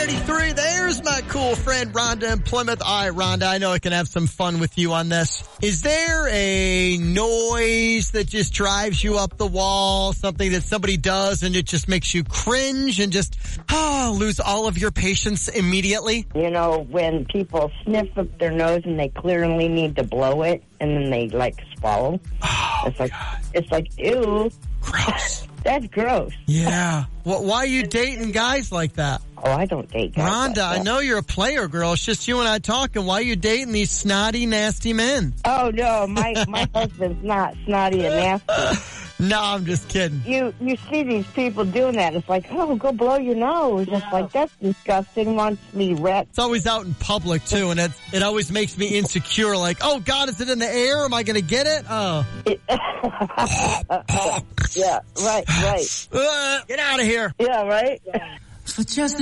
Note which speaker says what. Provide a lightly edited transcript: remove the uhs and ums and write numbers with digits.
Speaker 1: 7:33. There's my cool friend Rhonda in Plymouth. All right, Rhonda, I know I can have some fun with you on this. Is there a noise that just drives you up the wall, something that somebody does and it just makes you cringe and just lose all of your patience immediately?
Speaker 2: You know, when people sniff up their nose and they clearly need to blow it and then they swallow.
Speaker 1: Oh,
Speaker 2: it's like, ew.
Speaker 1: Gross.
Speaker 2: That's gross.
Speaker 1: Yeah. Why are you dating guys like that?
Speaker 2: Oh, I don't date guys
Speaker 1: Rhonda,
Speaker 2: like that.
Speaker 1: I know you're a player, girl. It's just you and I talking. Why are you dating these snotty, nasty men?
Speaker 2: Oh, no, my husband's not snotty and nasty.
Speaker 1: No, I'm just kidding.
Speaker 2: You see these people doing that. It's like, oh, go blow your nose. It's like, that's disgusting. Wants me wet.
Speaker 1: It's always out in public, too, and it always makes me insecure. Like, oh, God, is it in the air? Am I going to get it? Oh.
Speaker 2: Yeah, right.
Speaker 1: Get out of here.
Speaker 2: Yeah, right?
Speaker 3: For just